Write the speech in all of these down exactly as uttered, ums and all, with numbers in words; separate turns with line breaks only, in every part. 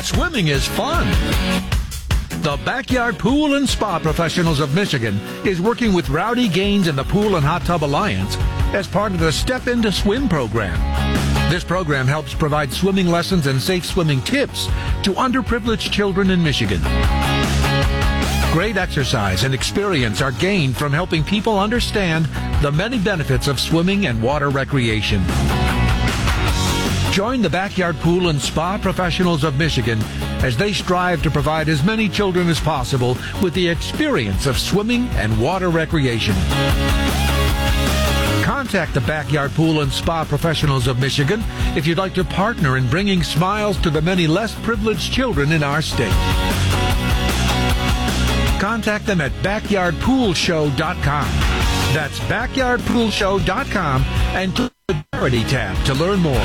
Swimming is fun. The Backyard Pool and Spa Professionals of Michigan is working with Rowdy Gaines and the Pool and Hot Tub Alliance as part of the Step Into Swim program. This program helps provide swimming lessons and safe swimming tips to underprivileged children in Michigan. Great exercise and experience are gained from helping people understand the many benefits of swimming and water recreation. Join the Backyard Pool and Spa Professionals of Michigan as they strive to provide as many children as possible with the experience of swimming and water recreation. Contact the Backyard Pool and Spa Professionals of Michigan if you'd like to partner in bringing smiles to the many less privileged children in our state. Contact them at backyard pool show dot com. That's backyard pool show dot com and click the Charity tab to learn more.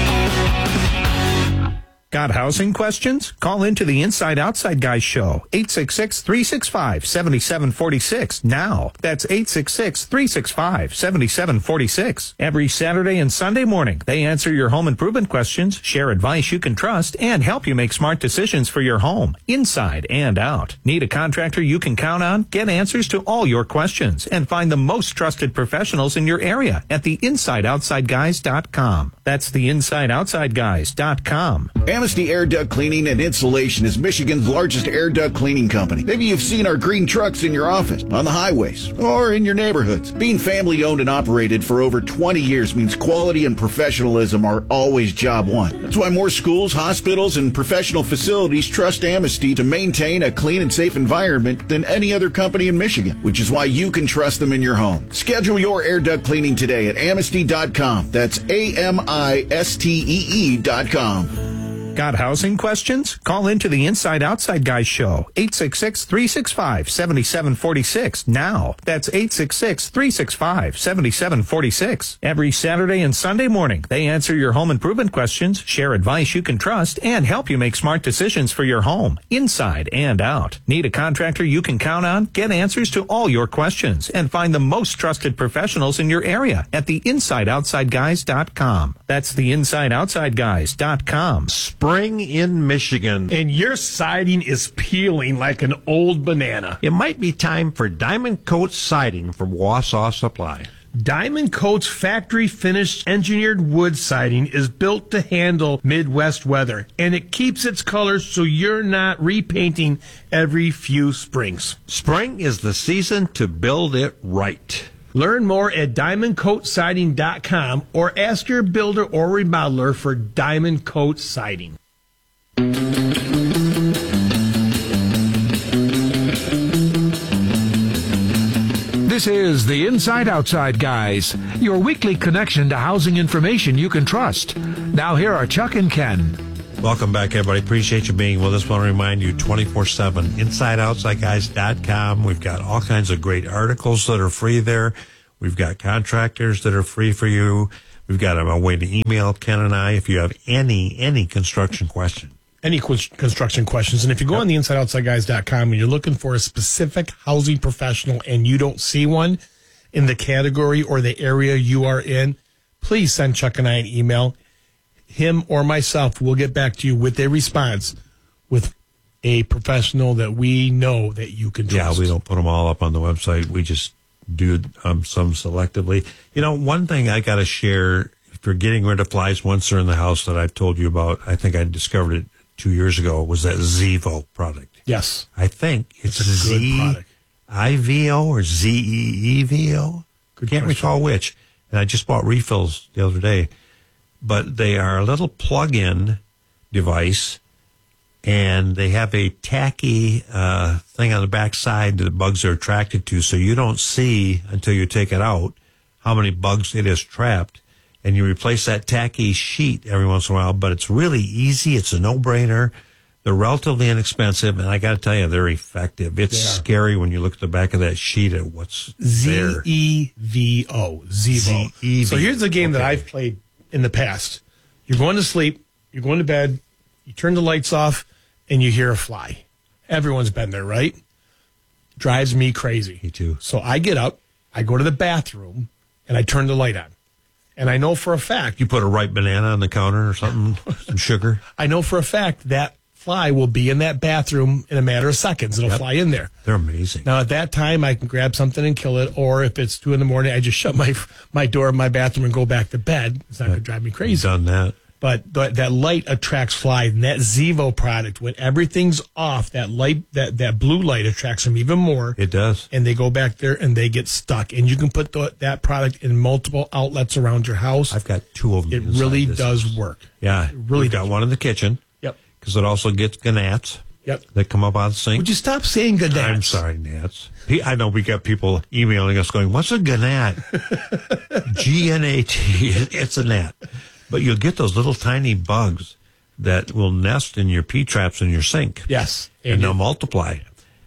Got housing questions? Call into the Inside Outside Guys show, eight six six, three six five, seven seven four six now. That's eight six six, three six five, seven seven four six. Every Saturday and Sunday morning, they answer your home improvement questions, share advice you can trust, and help you make smart decisions for your home, inside and out. Need a contractor you can count on? Get answers to all your questions and find the most trusted professionals in your area at the inside outside guys dot com. That's the inside outside guys dot com.
Amnesty Air Duct Cleaning and Insulation is Michigan's largest air duct cleaning company. Maybe you've seen our green trucks in your office, on the highways, or in your neighborhoods. Being family owned and operated for over twenty years means quality and professionalism are always job one. That's why more schools, hospitals, and professional facilities trust Amnesty to maintain a clean and safe environment than any other company in Michigan, which is why you can trust them in your home. Schedule your air duct cleaning today at amnesty dot com. That's A M I S T E E dot com.
Got housing questions? Call into the Inside Outside Guys show, eight six six, three six five, seven seven four six now. That's eight six six, three six five, seven seven four six. Every Saturday and Sunday morning, they answer your home improvement questions, share advice you can trust, and help you make smart decisions for your home, inside and out. Need a contractor you can count on? Get answers to all your questions and find the most trusted professionals in your area at the inside outside guys dot com. That's the inside outside guys dot com.
Spring in Michigan,
and your siding is peeling like an old banana.
It might be time for Diamond Coat Siding from Wausau Supply.
Diamond Coat's factory-finished engineered wood siding is built to handle Midwest weather, and it keeps its colors so you're not repainting every few springs.
Spring is the season to build it right.
Learn more at diamond coat siding dot com or ask your builder or remodeler for Diamond Coat Siding.
This is the Inside Outside Guys, your weekly connection to housing information you can trust. Now here are Chuck and Ken.
Welcome back, everybody. Appreciate you being with us. Want to remind you, twenty-four seven, inside outside guys dot com. We've got all kinds of great articles that are free there. We've got contractors that are free for you. We've got a way to email Ken and I if you have any any construction question.
Any construction questions. And if you go yep. on the inside outside guys dot com and you're looking for a specific housing professional and you don't see one in the category or the area you are in, please send Chuck and I an email. Him or myself will get back to you with a response with a professional that we know that you can trust.
Yeah, we don't put them all up on the website. We just do um, some selectively. You know, one thing I got to share, if you're getting rid of flies once they're in the house that I've told you about, I think I discovered it two years ago, was that Zevo product.
Yes.
I think it's,
it's a
Z
good product.
I V O or Z E E V O.
Good
Can't
question.
recall which. And I just bought refills the other day. But they are a little plug-in device, and they have a tacky uh, thing on the back side that the bugs are attracted to, so you don't see until you take it out how many bugs it has trapped. And you replace that tacky sheet every once in a while, but it's really easy. It's a no-brainer. They're relatively inexpensive, and I got to tell you, they're effective. It's scary when you look at the back of that sheet at what's there.
Z E V O. Zevo.
Z E V O.
So here's a game
okay.
that I've played in the past. You're going to sleep, you're going to bed, you turn the lights off, and you hear a fly. Everyone's been there, right? Drives me crazy.
Me too.
So I get up, I go to the bathroom, and I turn the light on. And I know for a fact...
You put a ripe banana on the counter or something, some sugar?
I know for a fact that fly will be in that bathroom in a matter of seconds. It'll
Yep.
fly in there.
They're amazing.
Now, at that time, I can grab something and kill it, or if it's two in the morning, I just shut my my door of my bathroom and go back to bed. It's not going to drive me
You've
crazy.
done that.
But th- that light attracts flies, and that Zevo product, when everything's off, that light, that, that blue light attracts them even more.
It does.
And they go back there and they get stuck. And you can put the, that product in multiple outlets around your house.
I've got two of them.
It
inside
really
this
does
house.
work.
Yeah,
It really
we've got
does.
one in the kitchen.
Yep.
Because it also gets gnats.
Yep.
That come up out of the sink.
Would you stop saying good
I'm
gnats?
sorry, gnats. He- I know we got people emailing us going, "What's a gnat?" G N A T. It's a gnat. But you'll get those little tiny bugs that will nest in your pea traps in your sink.
Yes.
And
And
they'll
it-
multiply.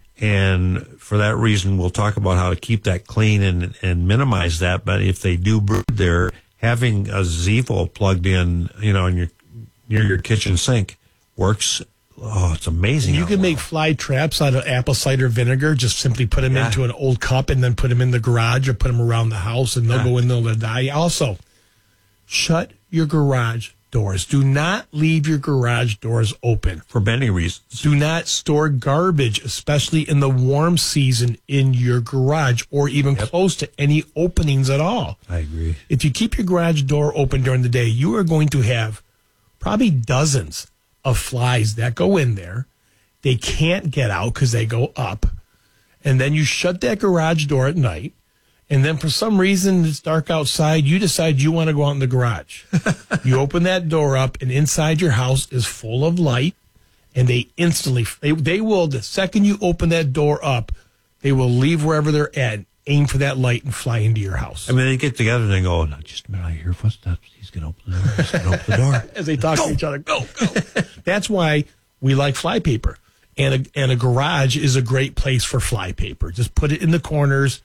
And for that reason, we'll talk about how to keep that clean and, and minimize that. But if they do brood there, having a Zevo plugged in, you know, in your near your kitchen sink works. Oh, it's amazing.
You
how
can
well.
make fly traps out of apple cider vinegar. Just simply put them
Yeah.
into an old cup and then put them in the garage or put them around the house, and they'll
Yeah.
go in there and die. Also, shut your garage doors. Do not leave your garage doors open.
for many reasons.
Do not store garbage, especially in the warm season, in your garage or even close to any openings at all.
I agree.
If you keep your garage door open during the day, you are going to have probably dozens of flies that go in there. They can't get out because they go up. And then you shut that garage door at night. And then for some reason, it's dark outside. You decide you want to go out in the garage. You open that door up, and inside your house is full of light. And they instantly, they, they will, the second you open that door up, they will leave wherever they're at, aim for that light, and fly into your house.
I mean, they get together and they go, "No, just a minute, I hear footsteps. He's going to open the door. He's going to open the door."
As they talk to each other, go, go. That's why we like fly paper. And a, and a garage is a great place for fly paper. Just put it in the corners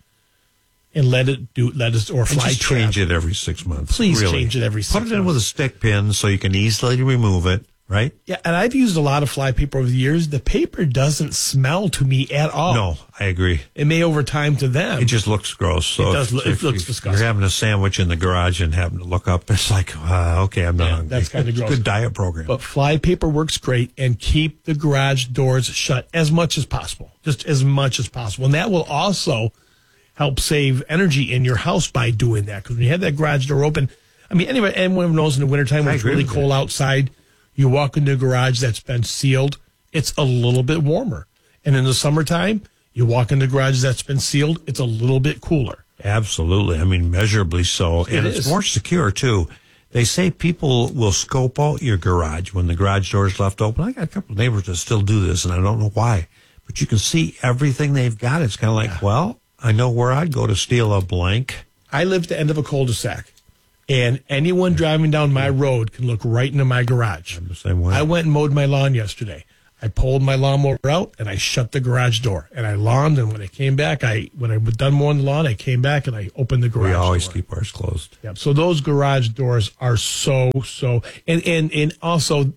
and let it do, let us, or
And
fly
just
trap.
change it every six months.
Please
really.
change it every six
Put it in
months.
with a stick pin so you can easily remove it, right?
Yeah, and I've used a lot of fly paper over the years. The paper doesn't smell to me at all.
No, I agree.
It may over time to them.
It just looks gross. So
It does
if,
look- it
if
looks
you-
disgusting.
You're having a sandwich in the garage and having to look up. It's like, uh, okay, I'm not
Yeah,
hungry.
that's kinda
It's a
gross.
good diet program.
But fly paper works great, and keep the garage doors shut as much as possible, just as much as possible. And that will also help save energy in your house by doing that. Because when you have that garage door open, I mean, anyway, anyone knows in the wintertime when
I
it's
agree
really
with
cold outside, you walk into a garage that's been sealed, it's a little bit warmer. And in the summertime, you walk into a garage that's been sealed, it's a little bit cooler.
Absolutely. I mean, measurably so. And
It
it's
is.
more secure, too. They say people will scope out your garage when the garage door is left open. I got a couple of neighbors that still do this, and I don't know why. But you can see everything they've got. It's kind of like, well, I know where I'd go to steal a blank.
I live at the end of a cul-de-sac, and anyone driving down my road can look right into my garage.
I'm the same way.
I went and mowed my lawn yesterday. I pulled my lawnmower out and I shut the garage door and I lawned. And when I came back, I when I was done mowing the lawn, I came back and I opened the garage.
We always
door.
keep ours closed.
Yep. So those garage doors are so so, and and and also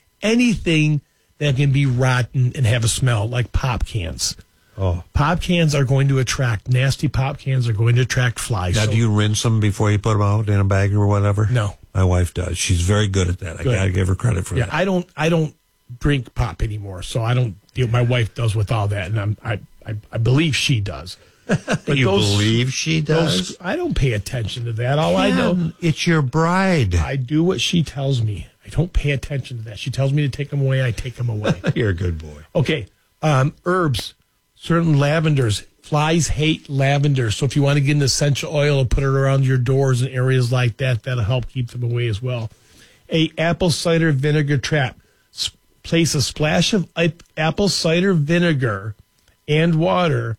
anything that can be rotten and have a smell, like pop cans.
Oh.
Pop cans are going to attract nasty pop cans are going to attract flies.
Now,
So-
do you rinse them before you put them out in a bag or whatever?
No.
My wife does. She's very good at that. I
Good.
got to give her credit for
Yeah,
that.
I don't. I don't drink pop anymore, so I don't deal. My wife does with all that, and I'm, I, I, I believe she does. But
you
those-
believe she does?
Those, I don't pay attention to that. All I know,
Ken, it's your bride.
I do what she tells me. I don't pay attention to that. She tells me to take them away. I take them away.
You're a good boy.
Okay, um, herbs, certain lavenders. Flies hate lavender, so if you want to get an essential oil and put it around your doors and areas like that, that'll help keep them away as well. A apple cider vinegar trap. S- place a splash of ip- apple cider vinegar and water,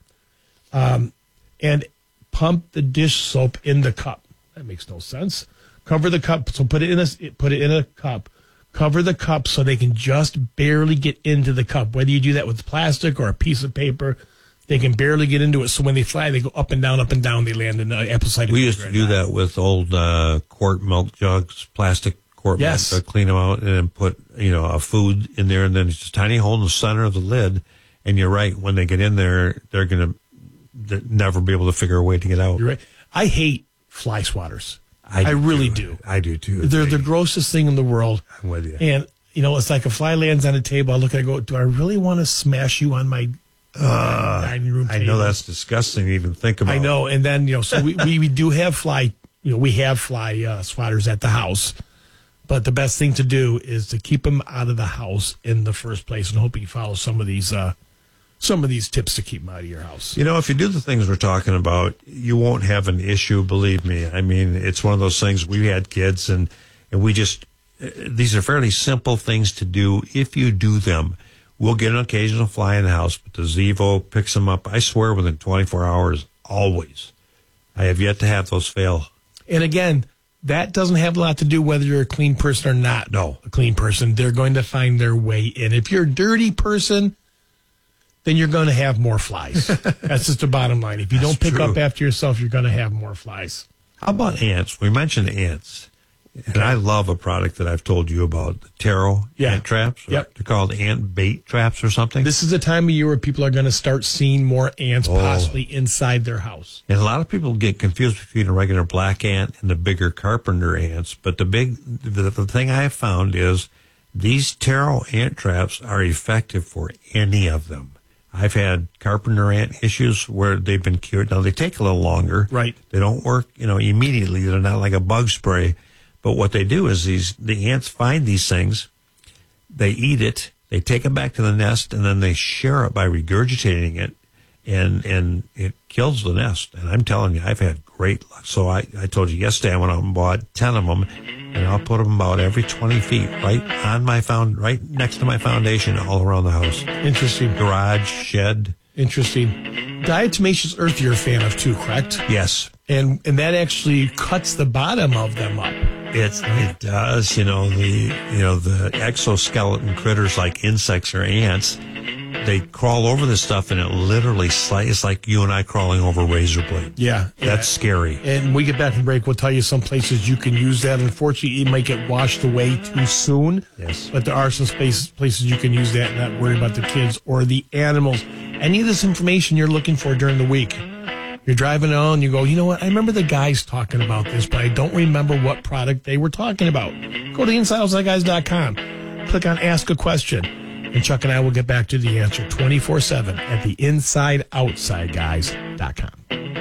um, and pump the dish soap in the cup. That makes no sense. Cover the cup. So put it in a put it in a cup. Cover the cup so they can just barely get into the cup. Whether you do that with plastic or a piece of paper, they can barely get into it. So when they fly, they go up and down, up and down. They land in the apple cider
We
vinegar
used to
and
do
die.
that with old uh, quart milk jugs, plastic quart
Yes.
milk, uh, clean them out, and then put you know a food in there, and then it's just a tiny hole in the center of the lid. And you're right, when they get in there, they're gonna th- never be able to figure a way to get out.
You're right. I hate fly swatters.
I,
I,
do
really
too.
do.
I do too.
They're the grossest thing in the world.
I'm with you.
And you know, it's like a fly lands on a table. I look at it and go, do I really want to smash you on my uh, dining room table?
I know that's disgusting to even think about.
I know. And then, you know, so we, we, we do have fly, you know, we have fly uh, swatters at the house. But the best thing to do is to keep them out of the house in the first place, and hope you follow some of these uh, some of these tips to keep them out of your house.
You know, if you do the things we're talking about, you won't have an issue, believe me. I mean, it's one of those things. We had kids, and, and we just, these are fairly simple things to do. If you do them, we'll get an occasional fly in the house, but the Zevo picks them up, I swear, within twenty-four hours, always. I have yet to have those fail.
And again, that doesn't have a lot to do whether you're a clean person or not.
No.
A clean person. They're going to find their way in. If you're a dirty person, then you're going to have more flies. That's just the bottom line. If you
That's
don't pick
true.
up after yourself, you're going to have more flies.
How about ants? We mentioned ants. And I love a product that I've told you about, the Taro
Yeah.
ant traps.
Yep.
They're called ant bait traps or something.
This is the time of year where people are going to start seeing more ants
Oh.
possibly inside their house.
And a lot of people get confused between a regular black ant and the bigger carpenter ants. But the big, the, the thing I have found is these Taro ant traps are effective for any of them. I've had carpenter ant issues where they've been cured. Now, they take a little longer.
Right.
They don't work, you know, immediately. They're not like a bug spray. But what they do is these the ants find these things, they eat it, they take it back to the nest, and then they share it by regurgitating it, and and it kills the nest. And I'm telling you, I've had great luck. So I, I told you yesterday I went out and bought ten of them, and I'll put them about every twenty feet, right on my found, right next to my foundation, all around the house.
Interesting.
Garage, shed.
Interesting. Diatomaceous earth you're a fan of too, correct?
Yes.
And and that actually cuts the bottom of them up.
It it does, you know, the you know the exoskeleton critters like insects or ants, they crawl over this stuff and it literally sli- it's like you and I crawling over a razor blade.
Yeah.
That's
yeah.
scary.
And when we get back from break, we'll tell you some places you can use that. Unfortunately, it might get washed away too soon.
Yes.
But there are some space, places you can use that and not worry about the kids or the animals. Any of this information you're looking for during the week. You're driving on, you go, you know what? I remember the guys talking about this, but I don't remember what product they were talking about. Go to inside outside guys dot com. Click on Ask a Question. And Chuck and I will get back to the answer twenty-four seven at the inside outside guys dot com.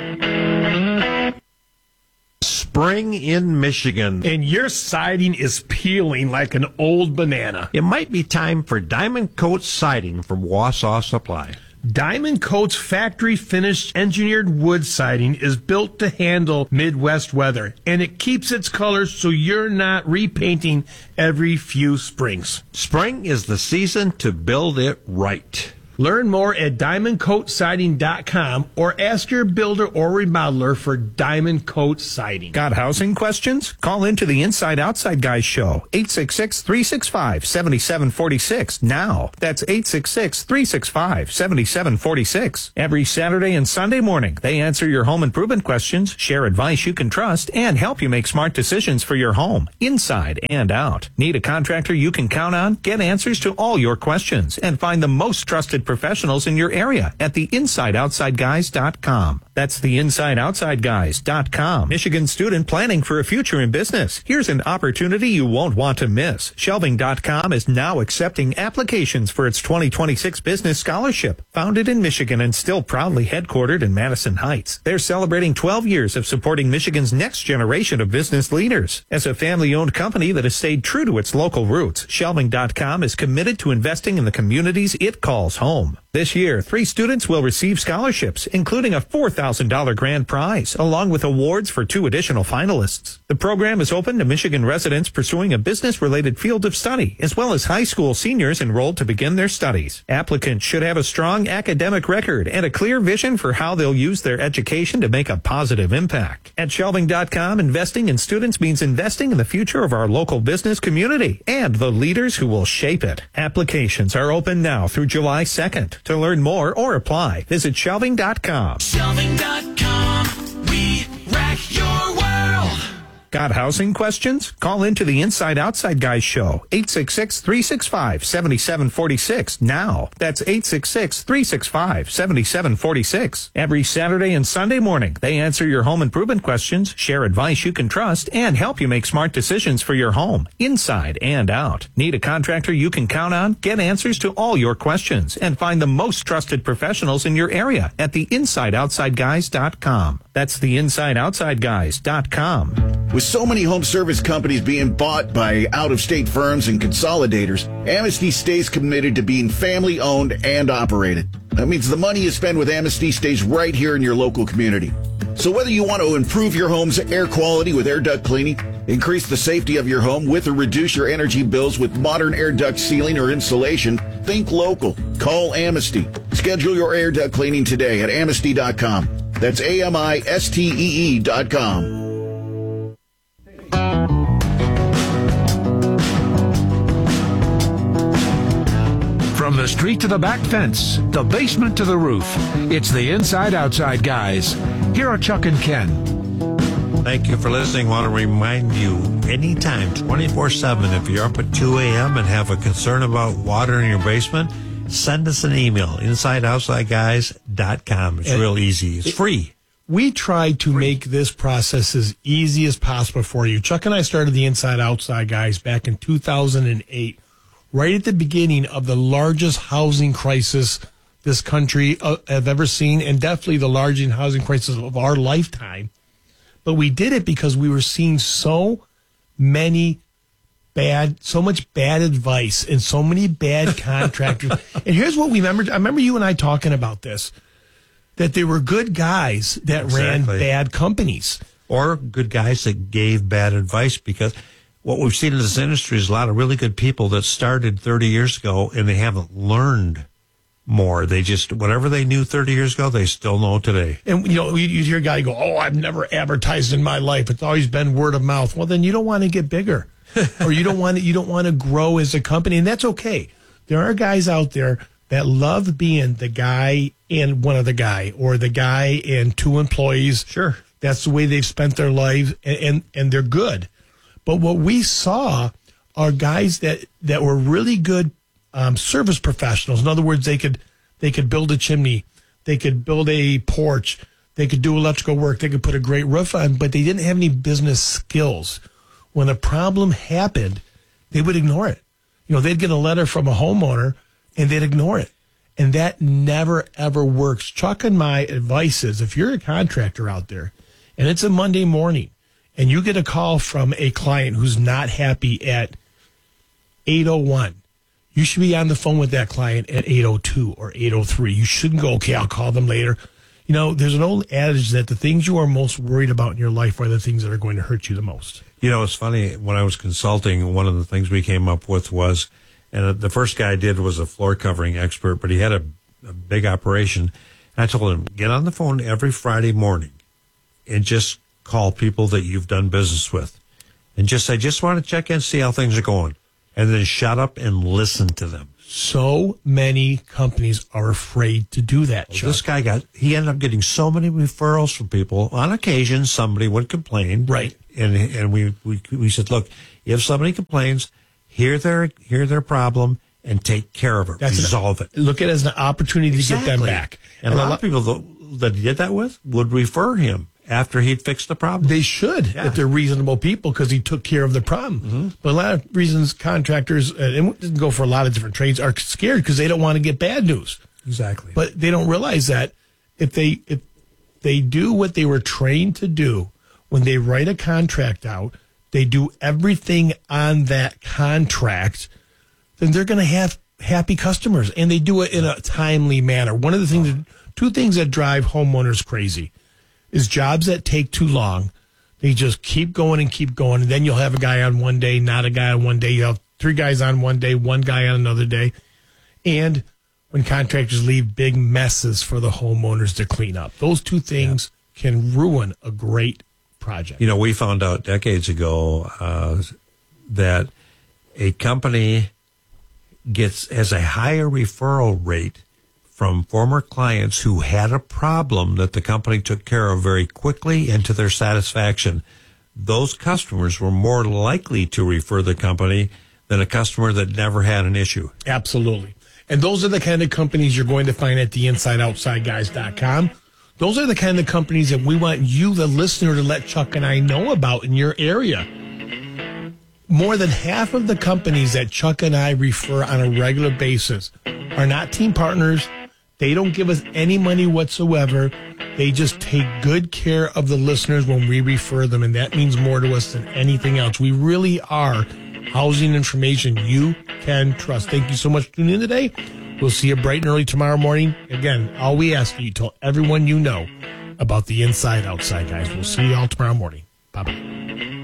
Spring in Michigan.
And your siding is peeling like an old banana.
It might be time for Diamond Coat Siding from Wausau Supply.
Diamond Coat's factory finished engineered wood siding is built to handle Midwest weather, and it keeps its colors so you're not repainting every few springs.
Spring is the season to build it right.
Learn more at diamond coat siding dot com or ask your builder or remodeler for Diamond Coat Siding.
Got housing questions? Call into the Inside Outside Guys show, eight six six, three six five, seven seven four six now. That's eight six six, three six five, seven seven four six. Every Saturday and Sunday morning, they answer your home improvement questions, share advice you can trust, and help you make smart decisions for your home, inside and out. Need a contractor you can count on? Get answers to all your questions and find the most trusted professionals in your area at the inside outside guys dot com. That's the inside outside guys dot com. Michigan student planning for a future in business. Here's an opportunity you won't want to miss. Shelving dot com is now accepting applications for its twenty twenty-six business scholarship. Founded in Michigan and still proudly headquartered in Madison Heights, they're celebrating twelve years of supporting Michigan's next generation of business leaders. As a family-owned company that has stayed true to its local roots, Shelving dot com is committed to investing in the communities it calls home. This year, three students will receive scholarships, including a four thousand dollars grand prize, along with awards for two additional finalists. The program is open to Michigan residents pursuing a business-related field of study, as well as high school seniors enrolled to begin their studies. Applicants should have a strong academic record and a clear vision for how they'll use their education to make a positive impact. At Shelving dot com, investing in students means investing in the future of our local business community and the leaders who will shape it. Applications are open now through July second. To learn more or apply, visit Shelving dot com.
Shelving dot com, we rack your world.
Got housing questions? Call into the Inside Outside Guys show, eight six six, three six five, seven seven four six now. That's eight six six, three six five, seven seven four six. Every Saturday and Sunday morning, they answer your home improvement questions, share advice you can trust, and help you make smart decisions for your home, inside and out. Need a contractor you can count on? Get answers to all your questions and find the most trusted professionals in your area at the inside outside guys dot com. That's the inside outside guys dot com.
With so many home service companies being bought by out-of-state firms and consolidators, Amnesty stays committed to being family-owned and operated. That means the money you spend with Amnesty stays right here in your local community. So whether you want to improve your home's air quality with air duct cleaning, increase the safety of your home with or reduce your energy bills with modern air duct sealing or insulation, think local. Call Amnesty. Schedule your air duct cleaning today at amnesty dot com. That's A M I S T E E dot com.
From the street to the back fence, the basement to the roof, it's the Inside Outside Guys. Here are Chuck and Ken.
Thank you for listening. I want to remind you, anytime, twenty-four seven, if you're up at two a.m. and have a concern about water in your basement, send us an email, inside outside guys dot com. It's
and
real easy. It's
it,
free.
We tried to free. make this process as easy as possible for you. Chuck and I started the Inside Outside Guys back in two thousand eight, right at the beginning of the largest housing crisis this country uh, have ever seen, and definitely the largest housing crisis of our lifetime. But we did it because we were seeing so many bad, so much bad advice and so many bad contractors. And here's what we remember. I remember you and I talking about this, that there were good guys that
Exactly.
ran bad companies.
Or good guys that gave bad advice, because what we've seen in this industry is a lot of really good people that started thirty years ago and they haven't learned more. They just, whatever they knew thirty years ago, they still know today.
And, you know, you, you hear a guy go, oh, I've never advertised in my life. It's always been word of mouth. Well, then you don't want to get bigger or you don't want to, you don't want to grow as a company. And that's okay. There are guys out there that love being the guy and one other guy, or the guy and two employees.
Sure.
That's the way they've spent their lives, and, and, and they're good. But what we saw are guys that, that were really good um, service professionals. In other words, they could they could build a chimney, they could build a porch, they could do electrical work, they could put a great roof on, but they didn't have any business skills. When a problem happened, they would ignore it. You know, they'd get a letter from a homeowner and they'd ignore it. And that never, ever works. Chuck and my advice is, if you're a contractor out there and it's a Monday morning and you get a call from a client who's not happy at eight oh one, you should be on the phone with that client at eight oh two or eight oh three. You shouldn't go, okay, I'll call them later. You know, there's an old adage that the things you are most worried about in your life are the things that are going to hurt you the most.
You know, it's funny, when I was consulting, one of the things we came up with was, and the first guy I did was a floor covering expert, but he had a, a big operation. And I told him, get on the phone every Friday morning and just call people that you've done business with. And just say, just want to check in, see how things are going. And then shut up and listen to them.
So many companies are afraid to do that,
Well,
Chuck.
this guy got, he ended up getting so many referrals from people. On occasion, somebody would complain.
Right.
And and we, we, we said, look, if somebody complains, hear their, hear their problem and take care of it.
That's
resolve
an,
it.
Look at it as an opportunity
Exactly.
to get them back.
And, and a lot of people that, that he did that with would refer him after he'd fixed the problem.
They should,
Yeah.
if they're reasonable people, because he took care of the problem.
Mm-hmm.
But a lot of reasons contractors, uh, and it doesn't go for a lot of different trades, are scared because they don't want to get bad news.
Exactly.
But they don't realize that if they if they do what they were trained to do when they write a contract out, they do everything on that contract, then they're going to have happy customers, and they do it in a timely manner. One of the things, that, two things that drive homeowners crazy is jobs that take too long. They just keep going and keep going, and then you'll have a guy on one day, not a guy on one day. You'll have three guys on one day, one guy on another day. And when contractors leave big messes for the homeowners to clean up. Those two things yeah. can ruin a great project.
You know, we found out decades ago uh, that a company gets has a higher referral rate from former clients who had a problem that the company took care of very quickly and to their satisfaction those customers were more likely to refer the company than a customer that never had an issue.
Absolutely. And those are the kind of companies you're going to find at the inside outside guys dot com. Those are the kind of companies that we want you, the listener, to let Chuck and I know about in your area. More than half of the companies that Chuck and I refer on a regular basis are not team partners. They don't give us any money whatsoever. They just take good care of the listeners when we refer them, and that means more to us than anything else. We really are housing information you can trust. Thank you so much for tuning in today. We'll see you bright and early tomorrow morning. Again, all we ask is you tell everyone you know about the Inside Outside, guys. We'll see you all tomorrow morning. Bye-bye.